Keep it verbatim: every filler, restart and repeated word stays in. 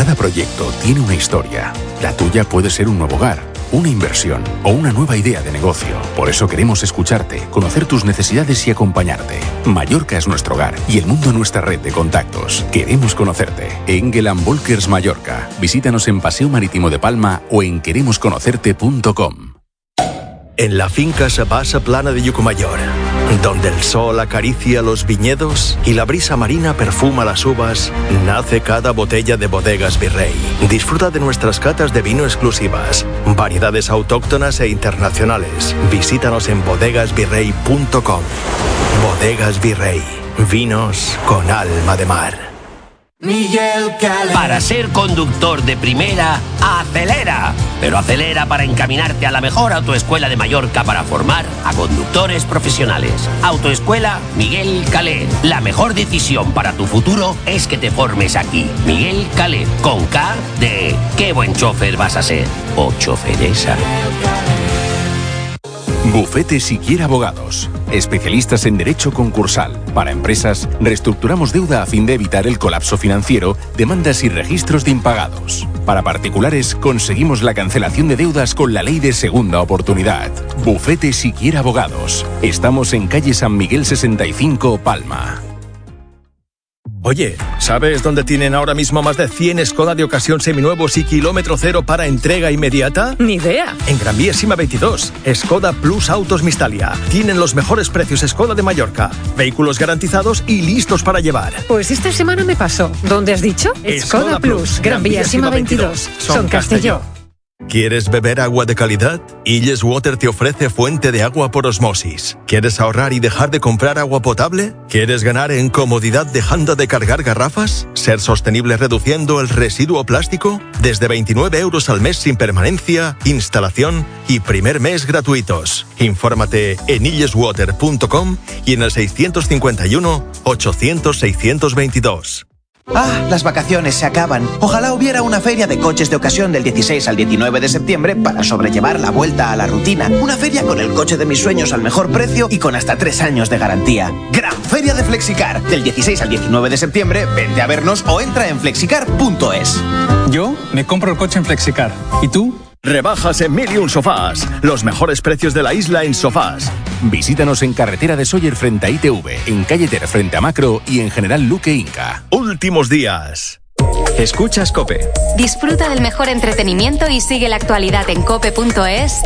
Cada proyecto tiene una historia. La tuya puede ser un nuevo hogar, una inversión o una nueva idea de negocio. Por eso queremos escucharte, conocer tus necesidades y acompañarte. Mallorca es nuestro hogar y el mundo nuestra red de contactos. Queremos conocerte. Engel and Volkers Mallorca. Visítanos en Paseo Marítimo de Palma o en queremos conocerte punto com. En la finca Sabasa Plana de Llucmajor, donde el sol acaricia los viñedos y la brisa marina perfuma las uvas, nace cada botella de Bodegas Virrey. Disfruta de nuestras catas de vino exclusivas, variedades autóctonas e internacionales. Visítanos en bodegas virrey punto com. Bodegas Virrey, vinos con alma de mar. Miguel Calé. Para ser conductor de primera, acelera. Pero acelera para encaminarte a la mejor autoescuela de Mallorca para formar a conductores profesionales. Autoescuela Miguel Calé. La mejor decisión para tu futuro es que te formes aquí. Miguel Calé, con K de qué buen chofer vas a ser. O choferesa. Bufete Siquiera Abogados. Especialistas en derecho concursal. Para empresas, reestructuramos deuda a fin de evitar el colapso financiero, demandas y registros de impagados. Para particulares, conseguimos la cancelación de deudas con la ley de segunda oportunidad. Bufete Siquiera Abogados. Estamos en calle San Miguel sesenta y cinco, Palma. Oye, ¿sabes dónde tienen ahora mismo más de cien Skoda de ocasión seminuevos y kilómetro cero para entrega inmediata? Ni idea. En Gran Vía Sima veintidós, Skoda Plus Autos Mistalia. Tienen los mejores precios Skoda de Mallorca. Vehículos garantizados y listos para llevar. Pues esta semana me pasó. ¿Dónde has dicho? Skoda Skoda Plus, Gran Vía Sima veintidós. Son Castelló. ¿Quieres beber agua de calidad? Illes Water te ofrece fuente de agua por osmosis. ¿Quieres ahorrar y dejar de comprar agua potable? ¿Quieres ganar en comodidad dejando de cargar garrafas? ¿Ser sostenible reduciendo el residuo plástico? Desde veintinueve euros al mes sin permanencia, instalación y primer mes gratuitos. Infórmate en illes water punto com y en el seiscientos cincuenta y uno, ochocientos, seiscientos veintidós. Ah, las vacaciones se acaban. Ojalá hubiera una feria de coches de ocasión del dieciséis al diecinueve de septiembre para sobrellevar la vuelta a la rutina. Una feria con el coche de mis sueños al mejor precio y con hasta tres años de garantía. Gran Feria de Flexicar. Del dieciséis al diecinueve de septiembre, vente a vernos o entra en flexicar punto es. Yo me compro el coche en Flexicar. ¿Y tú? Rebajas en Mil y Un Sofás. Los mejores precios de la isla en sofás. Visítanos en carretera de Sóller frente a I T V, en calle Ter frente a Macro y en General Luque Inca. Últimos días. Escuchas COPE. Disfruta del mejor entretenimiento y sigue la actualidad en cope punto es